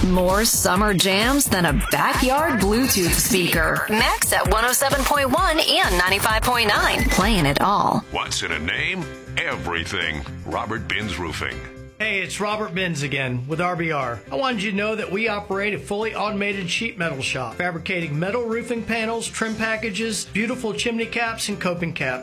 More summer jams than a backyard Bluetooth speaker. Max at 107.1 and 95.9. Playing it all. What's in a name? Everything. Robert Binns Roofing. Hey, it's Robert Binns again with RBR. I wanted you to know that we operate a fully automated sheet metal shop, fabricating metal roofing panels, trim packages, beautiful chimney caps, and coping caps.